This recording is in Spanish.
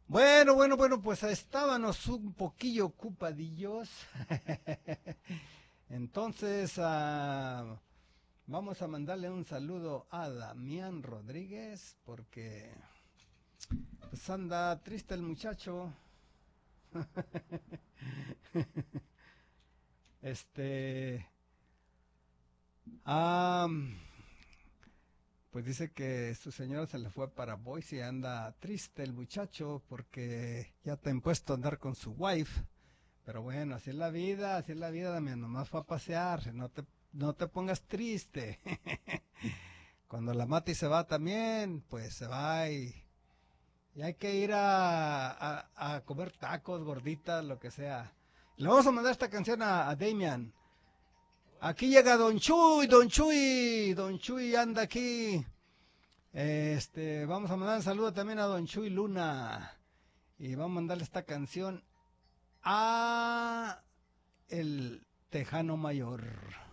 Bueno, pues estábamos un poquillo ocupadillos. Entonces, vamos a mandarle un saludo a Damián Rodríguez porque pues anda triste el muchacho. Este, ah, pues dice que su señora se le fue para Boise y anda triste el muchacho porque ya está impuesto a andar con su wife. Pero bueno, así es la vida, Damián, nomás fue a pasear, no te pongas triste. Cuando la Mati se va también, pues se va y hay que ir a comer tacos, gorditas, lo que sea. Le vamos a mandar esta canción a Damian. Aquí llega Don Chuy anda aquí. Vamos a mandar un saludo también a Don Chuy Luna. Y vamos a mandarle esta canción a el Tejano Mayor.